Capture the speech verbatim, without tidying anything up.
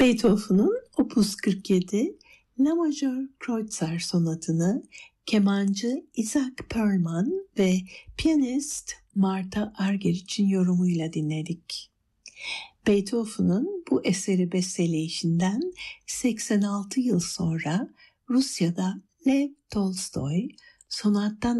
Beethoven'un Opus kırk yedi La Majör Kreutzer sonatını kemancı Isaac Perlman ve piyanist Martha Argeric'in yorumuyla dinledik. Beethoven'un bu eseri besteleyişinden seksen altı yıl sonra Rusya'da Lev Tolstoy sonattan